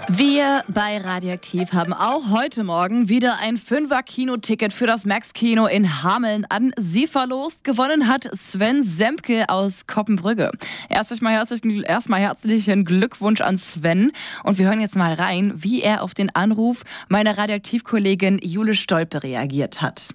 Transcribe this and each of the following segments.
Wir bei Radioaktiv haben auch heute Morgen wieder ein 5er-Kinoticket für das Max-Kino in Hameln an Sie verlost. Gewonnen hat Sven Semke aus Koppenbrügge. Erstmal herzlichen Glückwunsch an Sven. Und wir hören jetzt mal rein, wie er auf den Anruf meiner Radioaktiv-Kollegin Jule Stolpe reagiert hat.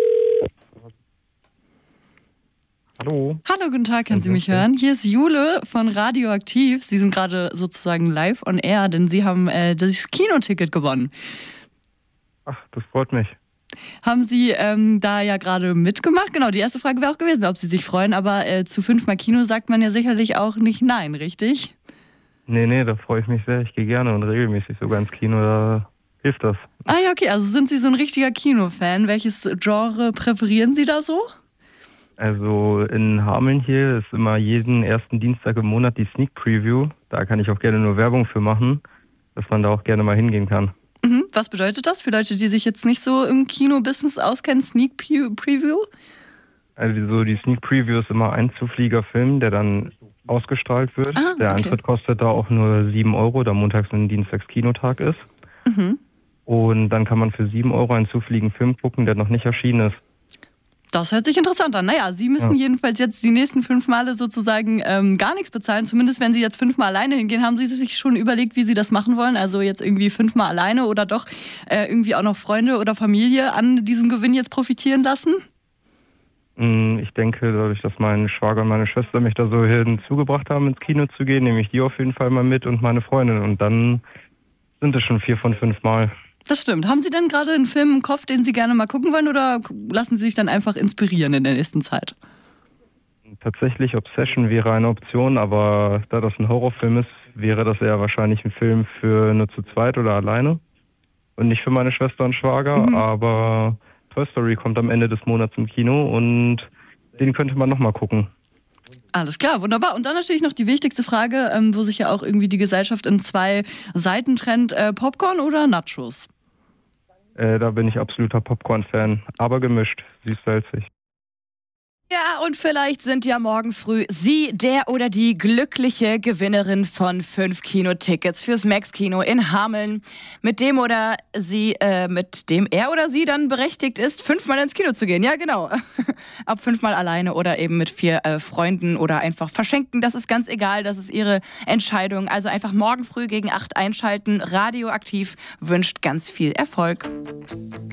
Hallo. Hallo, guten Tag, können Sie mich hören? Hier ist Jule von Radioaktiv. Sie sind gerade sozusagen live on air, denn Sie haben das Kinoticket gewonnen. Ach, das freut mich. Haben Sie da ja gerade mitgemacht? Genau, die erste Frage wäre auch gewesen, ob Sie sich freuen, aber zu 5-mal Kino sagt man ja sicherlich auch nicht nein, richtig? Nee, da freue ich mich sehr. Ich gehe gerne und regelmäßig sogar ins Kino, da hilft das. Ah ja, okay, also sind Sie so ein richtiger Kinofan. Welches Genre präferieren Sie da so? Also in Hameln hier ist immer jeden ersten Dienstag im Monat die Sneak Preview. Da kann ich auch gerne nur Werbung für machen, dass man da auch gerne mal hingehen kann. Mhm. Was bedeutet das für Leute, die sich jetzt nicht so im Kino-Business auskennen? Sneak Preview? Also die Sneak Preview ist immer ein Zufliegerfilm, der dann ausgestrahlt wird. Ah, der okay. Eintritt kostet da auch nur 7 Euro, da montags und dienstags Kinotag ist. Mhm. Und dann kann man für 7 Euro einen zufliegenden Film gucken, der noch nicht erschienen ist. Das hört sich interessant an. Naja, Sie müssen jedenfalls jetzt die nächsten 5 Male sozusagen gar nichts bezahlen. Zumindest wenn Sie jetzt 5 Mal alleine hingehen, haben Sie sich schon überlegt, wie Sie das machen wollen? Also jetzt irgendwie 5 Mal alleine oder doch irgendwie auch noch Freunde oder Familie an diesem Gewinn jetzt profitieren lassen? Ich denke, dadurch, dass mein Schwager und meine Schwester mich da so hinzugebracht haben, ins Kino zu gehen, nehme ich die auf jeden Fall mal mit und meine Freundin. Und dann sind es schon 4 von 5 Mal. Das stimmt. Haben Sie denn gerade einen Film im Kopf, den Sie gerne mal gucken wollen, oder lassen Sie sich dann einfach inspirieren in der nächsten Zeit? Tatsächlich, Obsession wäre eine Option, aber da das ein Horrorfilm ist, wäre das eher wahrscheinlich ein Film für nur zu zweit oder alleine und nicht für meine Schwester und Schwager. Aber Toy Story kommt am Ende des Monats im Kino und den könnte man nochmal gucken. Alles klar, wunderbar. Und dann natürlich noch die wichtigste Frage, wo sich ja auch irgendwie die Gesellschaft in 2 Seiten trennt. Popcorn oder Nachos? Da bin ich absoluter Popcorn-Fan, aber gemischt, süß-salzig. Ja, und vielleicht sind ja morgen früh Sie der oder die glückliche Gewinnerin von 5 Kinotickets fürs Max-Kino in Hameln, mit dem er oder sie dann berechtigt ist, 5-mal ins Kino zu gehen. Ja, genau. Ob 5-mal alleine oder eben mit 4 Freunden oder einfach verschenken, das ist ganz egal, das ist Ihre Entscheidung. Also einfach morgen früh gegen 8 einschalten. Radioaktiv wünscht ganz viel Erfolg.